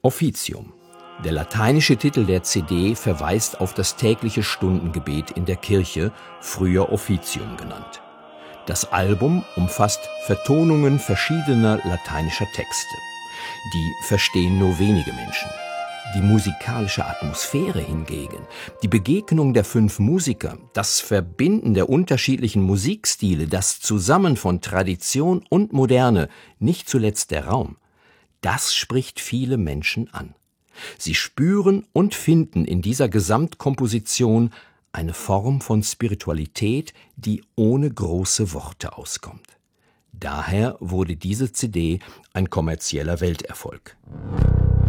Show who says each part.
Speaker 1: Offizium. Der lateinische Titel der CD verweist auf das tägliche Stundengebet in der Kirche, früher Offizium genannt. Das Album umfasst Vertonungen verschiedener lateinischer Texte. Die verstehen nur wenige Menschen. Die musikalische Atmosphäre hingegen, die Begegnung der 5 Musiker, das Verbinden der unterschiedlichen Musikstile, das Zusammen von Tradition und Moderne, nicht zuletzt der Raum, das spricht viele Menschen an. Sie spüren und finden in dieser Gesamtkomposition eine Form von Spiritualität, die ohne große Worte auskommt. Daher wurde diese CD ein kommerzieller Welterfolg.